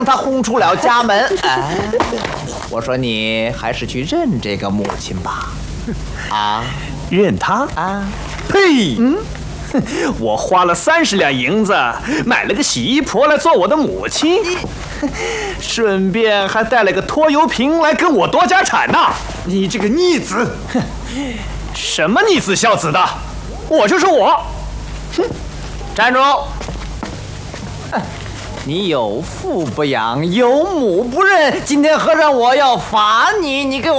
他轰出了家门。哎，我说你还是去认这个母亲吧。啊， 认他啊？ 呸！我花了30两银子买了个洗衣婆来做我的母亲，顺便还带了个拖油瓶来跟我夺家产呐！ 你这个逆子！ 什么逆子孝子的？我就是我！ 哼！站住！你有父不养，有母不认，今天和尚我要罚你，你给我。